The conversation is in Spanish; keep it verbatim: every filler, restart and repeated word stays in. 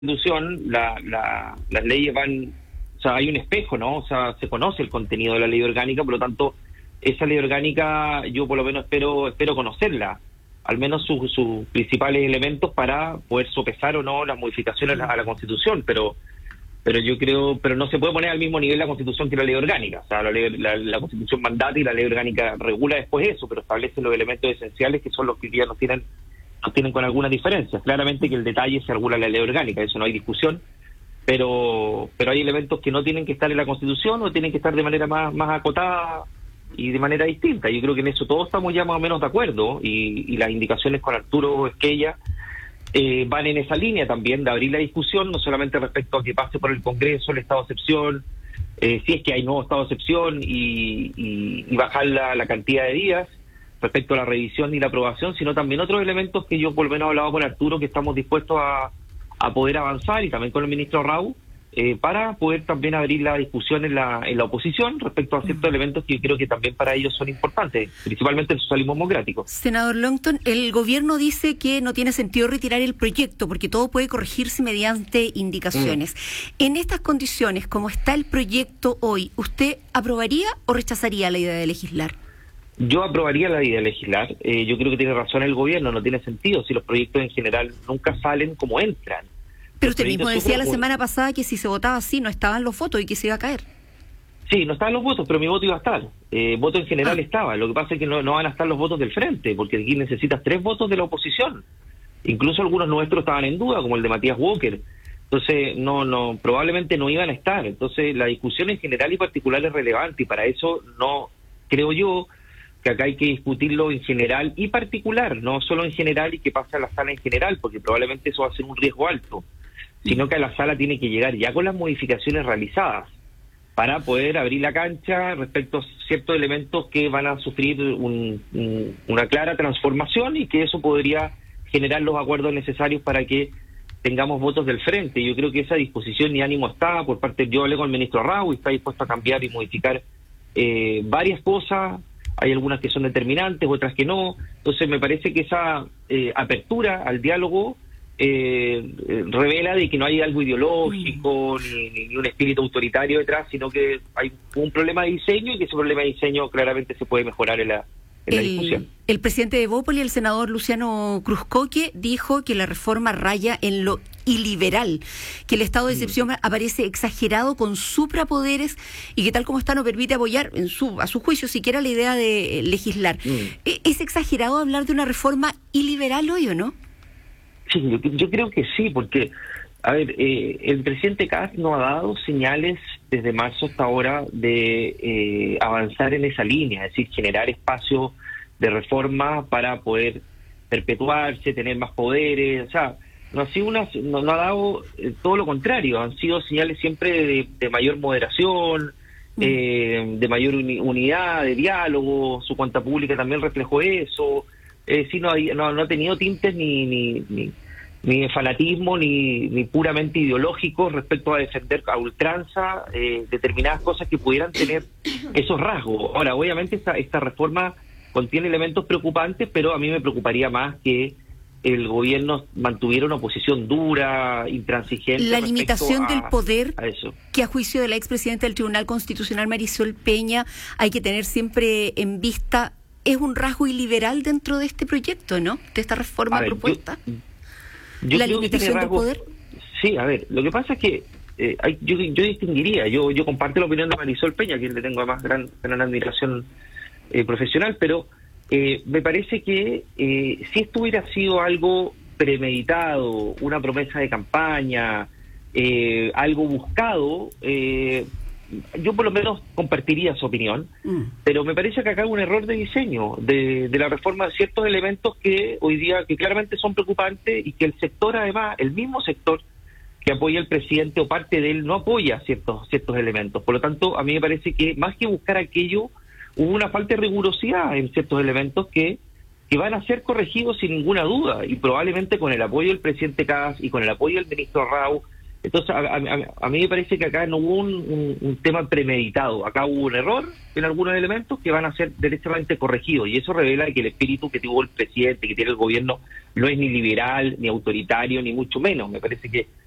Constitución, la, la, las leyes van, o sea, hay un espejo, ¿no? O sea, se conoce el contenido de la ley orgánica, por lo tanto, esa ley orgánica yo por lo menos espero espero conocerla, al menos sus sus principales elementos para poder sopesar o no las modificaciones a la, a la Constitución, pero pero yo creo, pero no se puede poner al mismo nivel la Constitución que la ley orgánica, o sea, la, ley, la, la Constitución mandata y la ley orgánica regula después eso, pero establece los elementos esenciales que son los que ya nos tienen nos tienen con algunas diferencias. Claramente que el detalle se regula en la ley orgánica, eso no hay discusión, pero pero hay elementos que no tienen que estar en la Constitución o tienen que estar de manera más, más acotada y de manera distinta. Yo creo que en eso todos estamos ya más o menos de acuerdo y, y las indicaciones con Arturo Esquella eh, van en esa línea también de abrir la discusión, no solamente respecto a que pase por el Congreso el estado de excepción, eh, si es que hay nuevo estado de excepción y, y, y bajar la, la cantidad de días respecto a la revisión y la aprobación, sino también otros elementos que yo por lo menos he hablado con Arturo, que estamos dispuestos a, a poder avanzar, y también con el ministro Raúl, eh, para poder también abrir la discusión en la, en la oposición respecto a ciertos elementos que yo creo que también para ellos son importantes, principalmente el socialismo democrático. Senador Longton, el gobierno dice que no tiene sentido retirar el proyecto porque todo puede corregirse mediante indicaciones. Mm. En estas condiciones, como está el proyecto hoy, ¿usted aprobaría o rechazaría la idea de legislar? Yo aprobaría la idea de legislar. Eh, yo creo que tiene razón el gobierno, no tiene sentido si los proyectos en general nunca salen como entran. Pero usted mismo decía la semana pasada que si se votaba así no estaban los votos y que se iba a caer. Sí, no estaban los votos, pero mi voto iba a estar. Eh, voto en general ah. estaba. Lo que pasa es que no, no van a estar los votos del frente, porque aquí necesitas tres votos de la oposición. Incluso algunos nuestros estaban en duda, como el de Matías Walker. Entonces, no, no, probablemente no iban a estar. Entonces, la discusión en general y particular es relevante, y para eso no, creo yo, que acá hay que discutirlo en general y particular, no solo en general y que pase a la sala en general, porque probablemente eso va a ser un riesgo alto, sino que a la sala tiene que llegar ya con las modificaciones realizadas para poder abrir la cancha respecto a ciertos elementos que van a sufrir un, un, una clara transformación, y que eso podría generar los acuerdos necesarios para que tengamos votos del frente. Yo creo que esa disposición y ánimo está por parte, yo hablé con el ministro Raúl y está dispuesto a cambiar y modificar eh, varias cosas. Hay algunas que son determinantes, otras que no. Entonces me parece que esa eh, apertura al diálogo eh, eh, revela de que no hay algo ideológico mm. ni, ni un espíritu autoritario detrás, sino que hay un problema de diseño, y que ese problema de diseño claramente se puede mejorar en la, en el, la discusión. El presidente de Bópoli, el senador Luciano Cruzcoque, dijo que la reforma raya en lo iliberal, que el estado de excepción mm. aparece exagerado con suprapoderes y que tal como está no permite apoyar en su a su juicio siquiera la idea de legislar. Mm. ¿Es exagerado hablar de una reforma iliberal hoy o no? Sí, yo, yo creo que sí, porque, a ver, eh, el presidente Kast no ha dado señales desde marzo hasta ahora de eh, avanzar en esa línea, es decir, generar espacio de reforma para poder perpetuarse, tener más poderes, o sea, no ha sido una, no, no ha dado eh, todo lo contrario, han sido señales siempre de, de mayor moderación, mm. eh, de mayor uni, unidad, de diálogo. Su cuenta pública también reflejó eso. Eh, sí, no, ha, no, no ha tenido tintes ni ni, ni, ni de fanatismo ni, ni puramente ideológicos respecto a defender a ultranza eh, determinadas cosas que pudieran tener esos rasgos. Ahora, obviamente esta, esta reforma contiene elementos preocupantes, pero a mí me preocuparía más que el gobierno mantuviera una posición dura, intransigente. La limitación a, del poder, a eso. que a juicio de la expresidenta del Tribunal Constitucional, Marisol Peña, hay que tener siempre en vista, es un rasgo iliberal dentro de este proyecto, ¿no? De esta reforma ver, propuesta. Yo, yo la limitación del poder. Sí, a ver, lo que pasa es que eh, hay, yo, yo distinguiría, yo yo comparto la opinión de Marisol Peña, a quien le tengo además gran, gran admiración eh, profesional, pero Eh, me parece que eh, si esto hubiera sido algo premeditado, una promesa de campaña, eh, algo buscado, eh, yo por lo menos compartiría su opinión, mm. pero me parece que acá hay un error de diseño de, de la reforma de ciertos elementos que hoy día que claramente son preocupantes, y que el sector, además, el mismo sector que apoya al presidente o parte de él no apoya ciertos ciertos elementos. Por lo tanto, a mí me parece que más que buscar aquello, hubo una falta de rigurosidad en ciertos elementos que, que van a ser corregidos sin ninguna duda, y probablemente con el apoyo del presidente Kast y con el apoyo del ministro Raúl. Entonces, a, a, a mí me parece que acá no hubo un, un, un tema premeditado. Acá hubo un error en algunos elementos que van a ser derechamente corregidos, y eso revela que el espíritu que tuvo el presidente, que tiene el gobierno, no es ni liberal, ni autoritario, ni mucho menos. Me parece que